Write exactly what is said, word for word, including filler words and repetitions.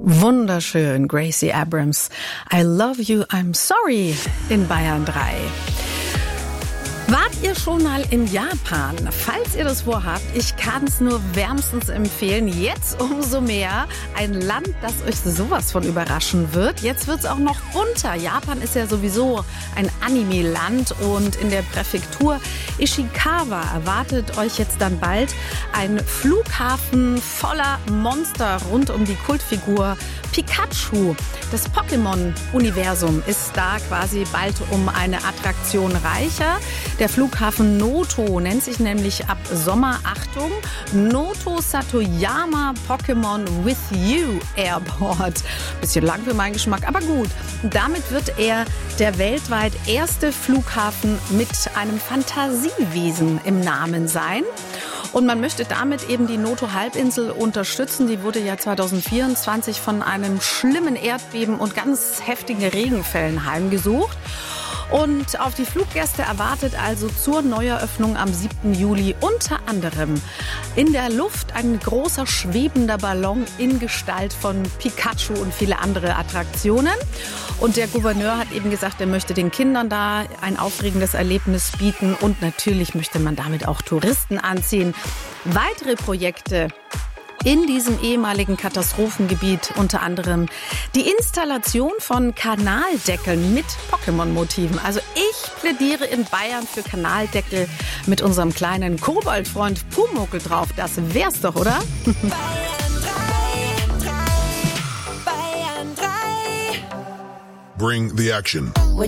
Wunderschön, Gracie Abrams. I love you, I'm sorry in Bayern drei. Wart ihr schon mal in Japan? Falls ihr das vorhabt, ich kann es nur wärmstens empfehlen. Jetzt umso mehr. Ein Land, das euch sowas von überraschen wird. Jetzt wird es auch noch bunter. Japan ist ja sowieso ein Anime-Land und in der Präfektur Ishikawa erwartet euch jetzt dann bald ein Flughafen voller Monster rund um die Kultfigur Pikachu. Das Pokémon-Universum ist da quasi bald um eine Attraktion reicher. Der Flughafen Noto nennt sich nämlich ab Sommer, Achtung, Noto Satoyama Pokémon With You Airport. Bisschen lang für meinen Geschmack, aber gut. Damit wird er der weltweit erste Flughafen mit einem Fantasiewesen im Namen sein. Und man möchte damit eben die Noto-Halbinsel unterstützen. Die wurde ja zwanzig vierundzwanzig von einem schlimmen Erdbeben und ganz heftigen Regenfällen heimgesucht. Und auf die Fluggäste erwartet also zur Neueröffnung am siebten Juli unter anderem in der Luft ein großer schwebender Ballon in Gestalt von Pikachu und viele andere Attraktionen. Und der Gouverneur hat eben gesagt, er möchte den Kindern da ein aufregendes Erlebnis bieten und natürlich möchte man damit auch Touristen anziehen. Weitere Projekte in diesem ehemaligen Katastrophengebiet, unter anderem die Installation von Kanaldeckeln mit Pokémon-Motiven. Also ich plädiere in Bayern für Kanaldeckel mit unserem kleinen Koboldfreund Pumuckl drauf. Das wär's doch, oder? Bayern drei, Bayern drei. Bring the action.